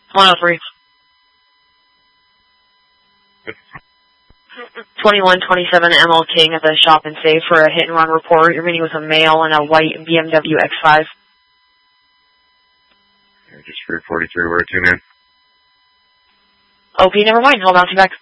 103. 2127 ML King at the Shop and Save for a hit and run report. You're meeting with a male in a white BMW X5. Just 343, where to, man? OP, never mind. I'll bounce you back.